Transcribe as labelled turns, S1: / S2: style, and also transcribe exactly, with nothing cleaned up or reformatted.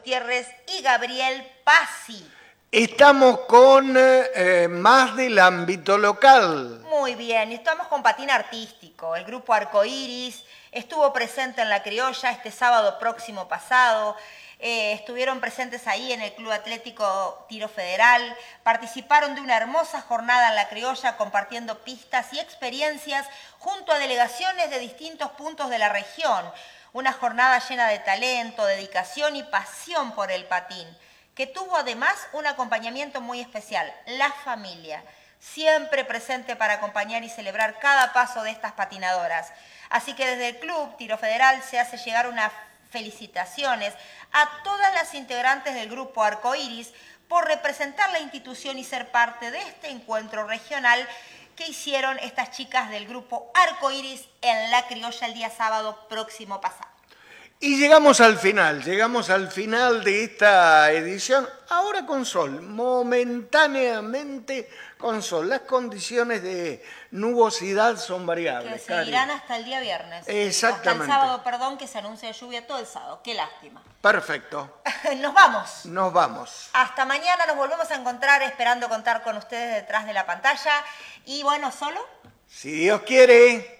S1: Gutiérrez y Gabriel Pazzi.
S2: Estamos con eh, más del ámbito local.
S1: Muy bien, estamos con patín artístico. El grupo Arcoiris estuvo presente en La Criolla este sábado próximo pasado. Eh, estuvieron presentes ahí en el Club Atlético Tiro Federal. Participaron de una hermosa jornada en La Criolla compartiendo pistas y experiencias junto a delegaciones de distintos puntos de la región. Una jornada llena de talento, dedicación y pasión por el patín, que tuvo además un acompañamiento muy especial, la familia, siempre presente para acompañar y celebrar cada paso de estas patinadoras. Así que desde el Club Tiro Federal se hace llegar unas felicitaciones a todas las integrantes del Grupo Arcoiris por representar la institución y ser parte de este encuentro regional que hicieron estas chicas del Grupo Arcoiris en La Criolla el día sábado próximo pasado.
S2: Y llegamos al final, llegamos al final de esta edición, ahora con sol, momentáneamente con sol. Las condiciones de nubosidad son variables.
S1: Que seguirán hasta el día viernes.
S2: Exactamente.
S1: Hasta el sábado, perdón, que se anuncia lluvia todo el sábado. Qué lástima.
S2: Perfecto.
S1: Nos vamos.
S2: Nos vamos.
S1: Hasta mañana nos volvemos a encontrar esperando contar con ustedes detrás de la pantalla. Y bueno, ¿solo?
S2: Si Dios quiere.